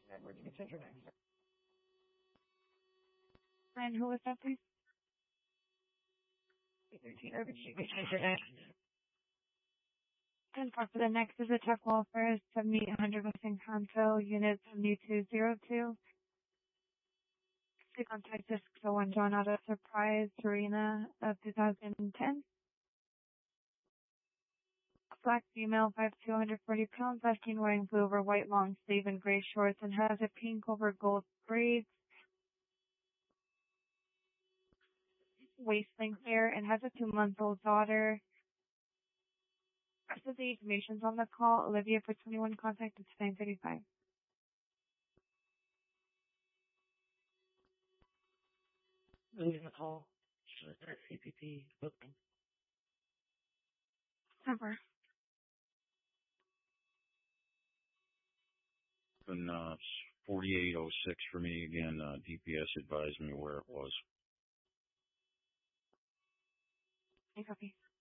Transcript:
Edwards, consider next. And who was that, please? 13 Urban Street, consider next. And for the next is a Tech Welfare 7800 West Encanto, Unit 7202. Please contact this one John Auto Surprise Serena of 2010. A black female, 5'2", 140 pounds, last seen wearing blue over white long sleeve and gray shorts and has a pink over gold braids, waist length hair, and has a 2-month-old daughter. Rest of the information's on the call. Olivia for 21, contact is 935. Leaving the call. CPP booking. Number. And 4806 for me again. DPS advised me where it was. I copy.